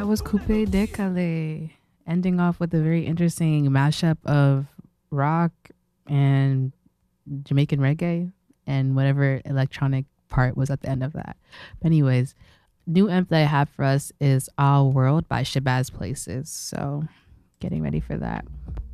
was Coupe de Calais, ending off with a very interesting mashup of rock and Jamaican reggae and whatever electronic part was at the end of that. But anyways, new amp that I have for us is Our World by Shabazz Places. So getting ready for that.